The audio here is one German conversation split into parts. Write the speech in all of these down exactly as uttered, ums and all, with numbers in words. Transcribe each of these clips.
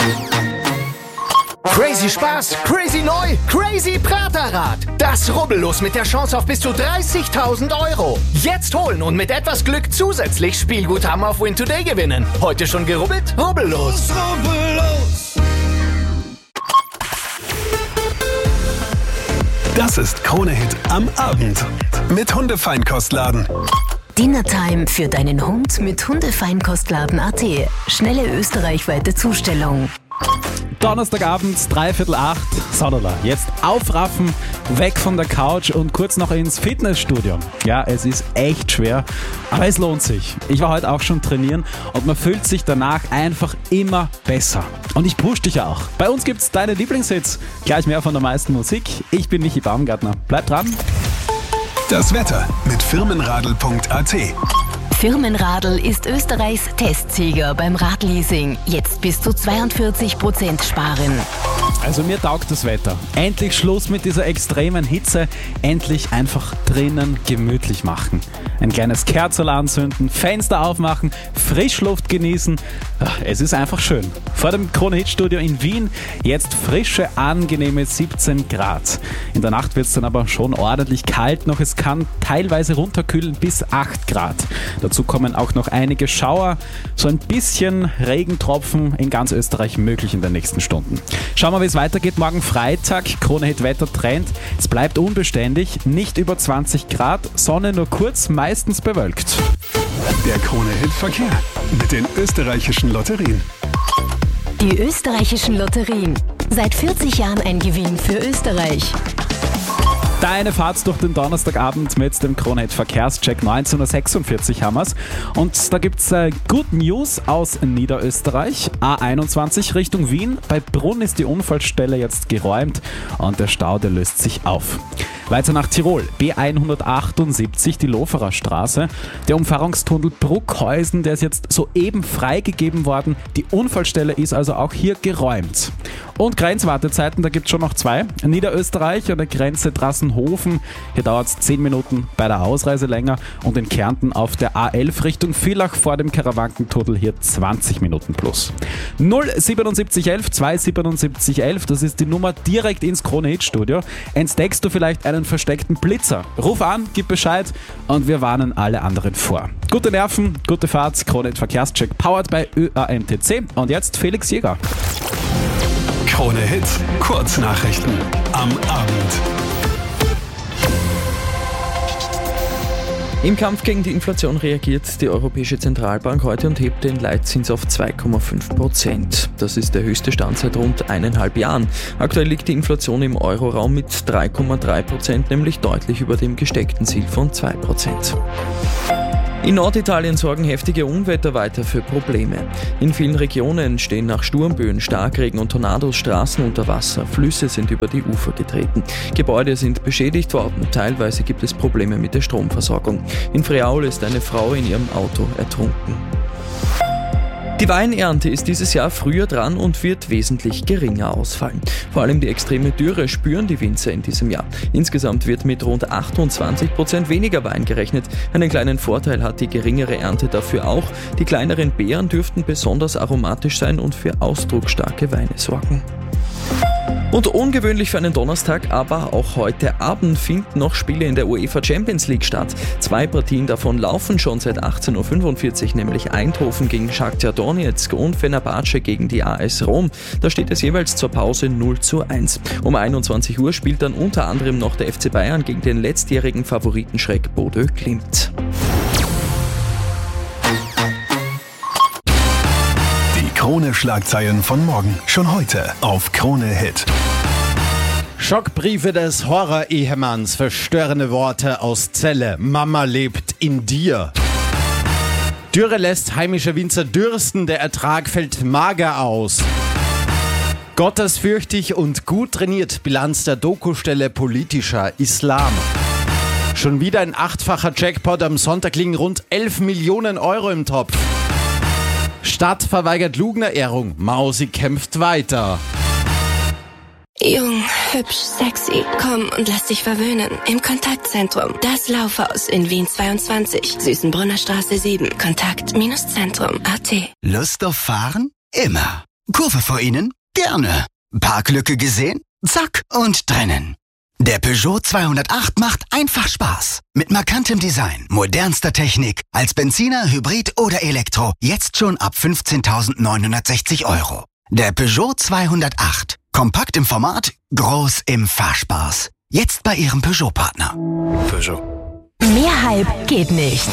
Crazy Spaß, crazy neu, crazy Praterrad. Das Rubbellos mit der Chance auf bis zu dreißigtausend Euro. Jetzt holen und mit etwas Glück zusätzlich Spielguthaben auf Win Today gewinnen. Heute schon gerubbelt? Rubbellos. Rubbellos. Das ist Krone-Hit am Abend mit Hundefeinkostladen. Dinnertime für deinen Hund mit Hundefeinkostladen Punkt at. Schnelle österreichweite Zustellung. Donnerstagabend, dreiviertel acht, Sonderla. Jetzt aufraffen, weg von der Couch und kurz noch ins Fitnessstudio. Ja, es ist echt schwer, aber es lohnt sich. Ich war heute auch schon trainieren und man fühlt sich danach einfach immer besser. Und ich push dich auch. Bei uns gibt's deine Lieblingshits. Gleich mehr von der meisten Musik. Ich bin Michi Baumgartner. Bleib dran. Das Wetter mit firmenradl punkt at. Firmenradl ist Österreichs Testsieger beim Radleasing. Jetzt bis zu zweiundvierzig Prozent sparen. Also mir taugt das Wetter. Endlich Schluss mit dieser extremen Hitze. Endlich einfach drinnen gemütlich machen. Ein kleines Kerzerl anzünden, Fenster aufmachen, Frischluft genießen. Es ist einfach schön. Vor dem Krone-Hit-Studio in Wien jetzt frische, angenehme siebzehn Grad. In der Nacht wird es dann aber schon ordentlich kalt noch. Es kann teilweise runterkühlen bis acht Grad. Dazu kommen auch noch einige Schauer. So ein bisschen Regentropfen in ganz Österreich möglich in den nächsten Stunden. Schauen wir, wie es weitergeht. Morgen Freitag, Krone-Hit-Wetter-Trend. Es bleibt unbeständig, nicht über zwanzig Grad, Sonne nur kurz, meistens bewölkt. Der Krone-Hit-Verkehr mit den österreichischen Lotterien. Die österreichischen Lotterien. Seit vierzig Jahren ein Gewinn für Österreich. Deine Fahrt durch den Donnerstagabend mit dem Krone-Hit-Verkehrscheck. neunzehn Uhr sechsundvierzig haben wir's. Und da gibt's äh, Good News aus Niederösterreich. A einundzwanzig Richtung Wien. Bei Brunn ist die Unfallstelle jetzt geräumt und der Stau, der löst sich auf. Weiter nach Tirol. B hundertachtundsiebzig, die Loferer Straße. Der Umfahrungstunnel Bruckhäusen, der ist jetzt soeben freigegeben worden. Die Unfallstelle ist also auch hier geräumt. Und Grenzwartezeiten, da gibt es schon noch zwei. Niederösterreich an der Grenze Drassenhofen. Hier dauert es zehn Minuten bei der Ausreise länger. Und in Kärnten auf der A elf Richtung Villach vor dem Karawankentunnel hier zwanzig Minuten plus. null siebenundsiebzig elf zweihundertsiebenundsiebzig elf, das ist die Nummer direkt ins Krone-Hit-Studio. Entdeckst du vielleicht einen versteckten Blitzer? Ruf an, gib Bescheid und wir warnen alle anderen vor. Gute Nerven, gute Fahrt, Krone-Hit-Verkehrscheck, powered bei Ö A M T C. Und jetzt Felix Jäger. Krone-Hit, Kurznachrichten am Abend. Im Kampf gegen die Inflation reagiert die Europäische Zentralbank heute und hebt den Leitzins auf zwei Komma fünf Prozent. Das ist der höchste Stand seit rund eineinhalb Jahren. Aktuell liegt die Inflation im Euroraum mit drei Komma drei Prozent, nämlich deutlich über dem gesteckten Ziel von zwei Prozent. In Norditalien sorgen heftige Unwetter weiter für Probleme. In vielen Regionen stehen nach Sturmböen, Starkregen und Tornados Straßen unter Wasser. Flüsse sind über die Ufer getreten. Gebäude sind beschädigt worden. Teilweise gibt es Probleme mit der Stromversorgung. In Friaul ist eine Frau in ihrem Auto ertrunken. Die Weinernte ist dieses Jahr früher dran und wird wesentlich geringer ausfallen. Vor allem die extreme Dürre spüren die Winzer in diesem Jahr. Insgesamt wird mit rund achtundzwanzig Prozent weniger Wein gerechnet. Einen kleinen Vorteil hat die geringere Ernte dafür auch. Die kleineren Beeren dürften besonders aromatisch sein und für ausdrucksstarke Weine sorgen. Und ungewöhnlich für einen Donnerstag, aber auch heute Abend finden noch Spiele in der UEFA Champions League statt. Zwei Partien davon laufen schon seit achtzehn Uhr fünfundvierzig, nämlich Eindhoven gegen Shakhtar Donetsk und Fenerbahce gegen die A S Rom. Da steht es jeweils zur Pause null zu eins. Um einundzwanzig Uhr spielt dann unter anderem noch der F C Bayern gegen den letztjährigen Favoritenschreck Bodø Glimt. Krone-Schlagzeilen von morgen. Schon heute auf Krone-Hit. Schockbriefe des Horror-Ehemanns, verstörende Worte aus Celle. Mama lebt in dir. Dürre lässt heimische Winzer dürsten, der Ertrag fällt mager aus. Gottesfürchtig und gut trainiert, Bilanz der Dokustelle politischer Islam. Schon wieder ein achtfacher Jackpot, am Sonntag liegen rund elf Millionen Euro im Topf. Stadt verweigert Lugner-Ehrung, Mausi kämpft weiter. Jung, hübsch, sexy, komm und lass dich verwöhnen. Im Kontaktzentrum, das Laufhaus in Wien zweiundzwanzig, Süßenbrunner Straße sieben, Kontakt-Zentrum Punkt at. Lust auf Fahren? Immer. Kurve vor Ihnen? Gerne. Parklücke gesehen? Zack und drinnen. Der Peugeot zweihundertacht macht einfach Spaß. Mit markantem Design, modernster Technik, als Benziner, Hybrid oder Elektro. Jetzt schon ab fünfzehntausendneunhundertsechzig Euro. Der Peugeot zweihundertacht. Kompakt im Format, groß im Fahrspaß. Jetzt bei Ihrem Peugeot-Partner. Peugeot. Mehr Hype geht nicht.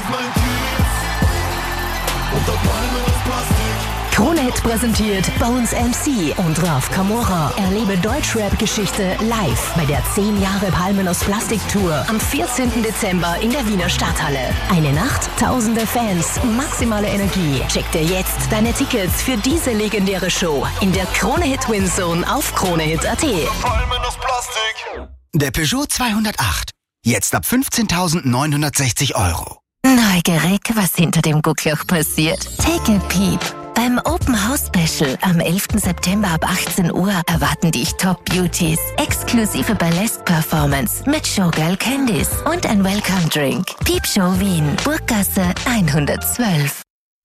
Krone-Hit präsentiert Bones M C und Ralf Kamora. Erlebe Deutschrap-Geschichte live bei der zehn Jahre Palmen aus Plastik-Tour am vierzehnten Dezember in der Wiener Stadthalle. Eine Nacht, tausende Fans, maximale Energie. Check dir jetzt deine Tickets für diese legendäre Show in der Krone-Hit Winzone auf kronehit punkt at. Palmen aus Plastik. Der Peugeot zweihundertacht. Jetzt ab fünfzehntausendneunhundertsechzig Euro. Neugierig, was hinter dem Guckloch passiert? Take a peep. Beim Open House Special am elften September ab achtzehn Uhr erwarten dich Top Beauties, exklusive Burlesque-Performance mit Showgirl Candice und ein Welcome Drink. Piepshow Wien, Burggasse hundertzwölf.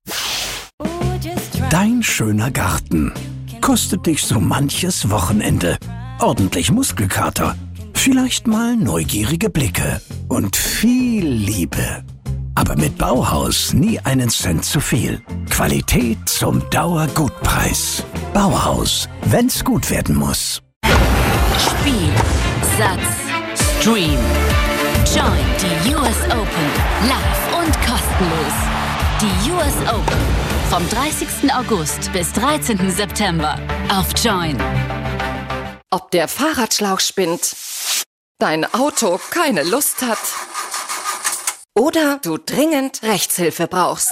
Dein schöner Garten kostet dich so manches Wochenende. Ordentlich Muskelkater, vielleicht mal neugierige Blicke und viel Liebe. Aber mit Bauhaus nie einen Cent zu viel. Qualität zum Dauergutpreis. Bauhaus, wenn's gut werden muss. Spiel, Satz, Stream. Join die U S Open live und kostenlos. Die U S Open vom dreißigsten August bis dreizehnten September auf Join. Ob der Fahrradschlauch spinnt, dein Auto keine Lust hat oder du dringend Rechtshilfe brauchst.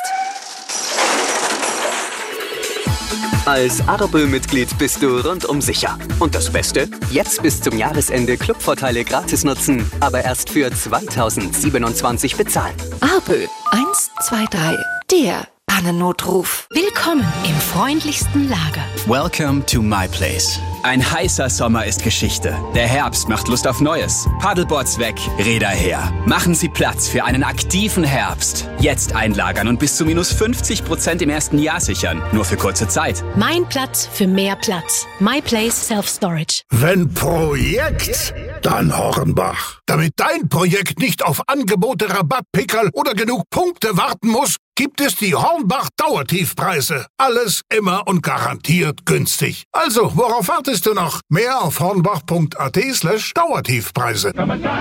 Als Arbe-Mitglied bist du rundum sicher. Und das Beste? Jetzt bis zum Jahresende Clubvorteile gratis nutzen, aber erst für zweitausendsiebenundzwanzig bezahlen. Arbe eins zwei drei, der Pannennotruf. Willkommen im freundlichsten Lager. Welcome to my place. Ein heißer Sommer ist Geschichte. Der Herbst macht Lust auf Neues. Paddleboards weg, Räder her. Machen Sie Platz für einen aktiven Herbst. Jetzt einlagern und bis zu minus fünfzig Prozent im ersten Jahr sichern. Nur für kurze Zeit. Mein Platz für mehr Platz. My Place Self Storage. Wenn Projekt, dann Hornbach. Damit dein Projekt nicht auf Angebote, Rabattpickerl oder genug Punkte warten muss, gibt es die Hornbach Dauertiefpreise. Alles immer und garantiert günstig. Also, worauf wartest du noch? Mehr auf hornbach punkt at slash Dauertiefpreise.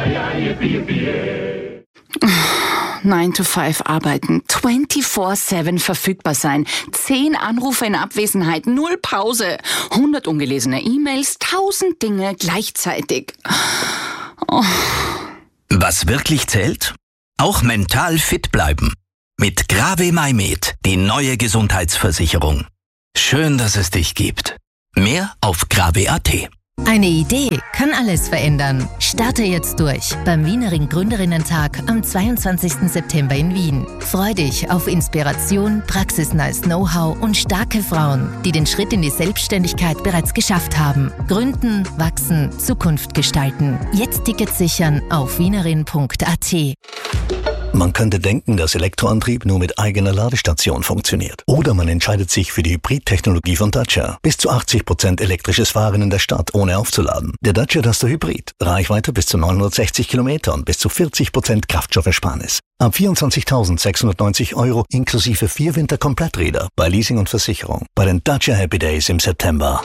nine to five arbeiten, vierundzwanzig sieben verfügbar sein, zehn Anrufe in Abwesenheit, null Pause, hundert ungelesene E-Mails, tausend Dinge gleichzeitig. Oh. Was wirklich zählt? Auch mental fit bleiben. Mit Grave MyMed, die neue Gesundheitsversicherung. Schön, dass es dich gibt. Mehr auf grave punkt at. Eine Idee kann alles verändern. Starte jetzt durch beim Wienering Gründerinnentag am zweiundzwanzigsten September in Wien. Freu dich auf Inspiration, praxisnahes Know-how und starke Frauen, die den Schritt in die Selbstständigkeit bereits geschafft haben. Gründen, wachsen, Zukunft gestalten. Jetzt Tickets sichern auf wienerin punkt at. Man könnte denken, dass Elektroantrieb nur mit eigener Ladestation funktioniert. Oder man entscheidet sich für die Hybrid-Technologie von Dacia. Bis zu achtzig Prozent elektrisches Fahren in der Stadt, ohne aufzuladen. Der Dacia Duster Hybrid. Reichweite bis zu neunhundertsechzig Kilometer und bis zu vierzig Prozent Kraftstoffersparnis. Ab vierundzwanzigtausendsechshundertneunzig Euro inklusive vier Winter-Kompletträder bei Leasing und Versicherung. Bei den Dacia Happy Days im September.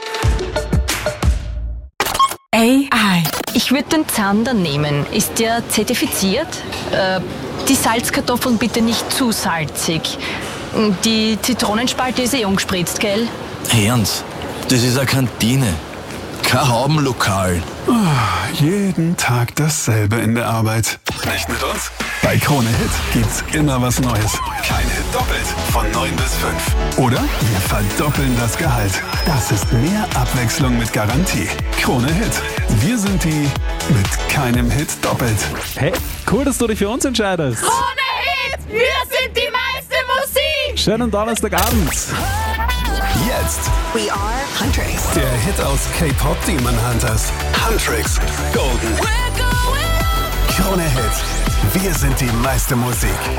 A I. Ich würde den Zander nehmen. Ist der zertifiziert? Äh, die Salzkartoffeln bitte nicht zu salzig. Die Zitronenspalte ist eh umgespritzt, gell? Ernst, das ist eine Kantine. Kein Haubenlokal. Oh, jeden Tag dasselbe in der Arbeit. Nicht mit uns? Bei Krone Hit gibt's immer was Neues. Kein Hit doppelt. Von neun bis fünf. Oder wir verdoppeln das Gehalt. Das ist mehr Abwechslung mit Garantie. Krone Hit. Wir sind die mit keinem Hit doppelt. Hey, cool, dass du dich für uns entscheidest. Krone Hit. Wir sind die meiste Musik. Schönen Donnerstagabend. Jetzt. We are Huntrix. Der Hit aus K-Pop Demon Hunters. Huntrix. Golden. We're going up. Krone Hit. Wir sind die meiste Musik.